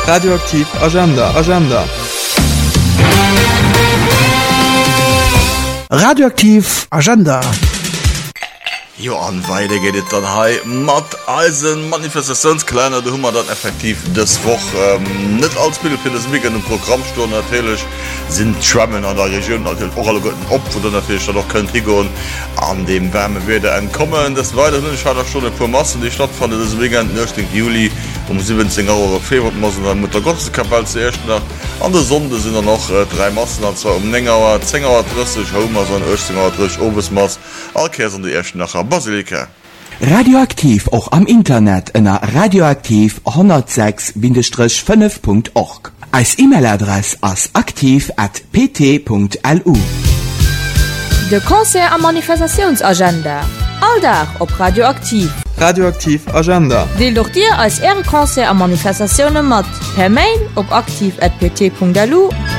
Radioaktiv Agenda. Radioaktiv Agenda. Jo an weide geht et dann hei mat Eisen Manifestationskleiner de hummer dann effektiv des woch net als Mittelfir des mé dem Programmsto natürlich sind Trammen an der Region och alle gotten op wo dannfir doch könnt Rigon an dem Wärme werde entkommen. Das weiter hat schon vor Massen die stattfand des Wegen 1. Juli um 17 Februar mit der Gotteskapelle zuerst nach an der Sonde sind noch 3 Massen an zwar um Nengauer 10er 30 Homer so 18 Obesmass Alkäs an die ersten nachher Basilika. Radioaktiv auch am Internet in radioaktiv 106-5.org. Als E-Mail-Adresse als aktiv@pt.lu. De Konzert am Manifestationsagenda. Alldach op Radioaktiv. Radioaktiv Agenda. Deel doch dir als Ehrenkonzert am Manifestationen mat per Mail op aktiv@pt.lu